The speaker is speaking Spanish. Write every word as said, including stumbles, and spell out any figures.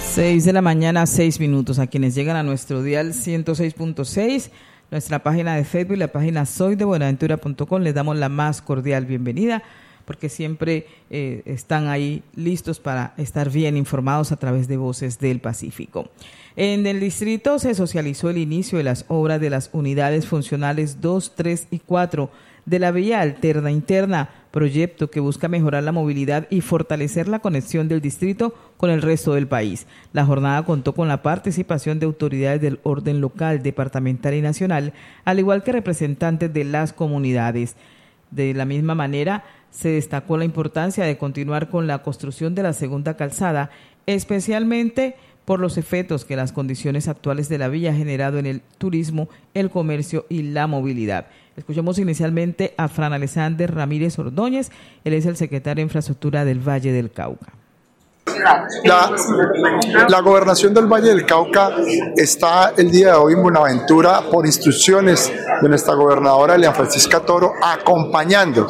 Seis de la mañana, seis minutos. A quienes llegan a nuestro dial ciento seis punto seis, nuestra página de Facebook, la página soy de buenaventura punto com, les damos la más cordial bienvenida, porque siempre eh, están ahí listos para estar bien informados a través de Voces del Pacífico. En el distrito se socializó el inicio de las obras de las unidades funcionales dos, tres y cuatro de la vía alterna interna, proyecto que busca mejorar la movilidad y fortalecer la conexión del distrito con el resto del país. La jornada contó con la participación de autoridades del orden local, departamental y nacional, al igual que representantes de las comunidades. De la misma manera, se destacó la importancia de continuar con la construcción de la segunda calzada, especialmente por los efectos que las condiciones actuales de la vía han generado en el turismo, el comercio y la movilidad. Escuchamos inicialmente a Fran Alexander Ramírez Ordóñez, él es el secretario de Infraestructura del Valle del Cauca. La, la gobernación del Valle del Cauca está el día de hoy en Buenaventura por instrucciones de nuestra gobernadora Elian Francisca Toro, acompañando